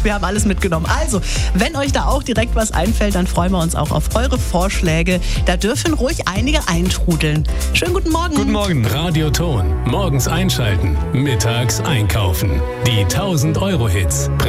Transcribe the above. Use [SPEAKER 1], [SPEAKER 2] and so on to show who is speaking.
[SPEAKER 1] Wir haben alles mitgenommen. Also, wenn euch da auch direkt was einfällt, dann freuen wir uns auch auf eure Vorschläge. Da dürfen ruhig einige eintrudeln. Schönen guten Morgen.
[SPEAKER 2] Guten Morgen.
[SPEAKER 3] Radioton. Morgens einschalten, mittags einkaufen. Die 1000 Euro Hits.